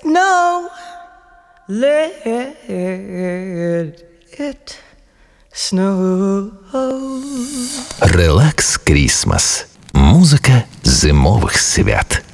snow, let it snow. Релакс Крісмас. Музика зимових свят.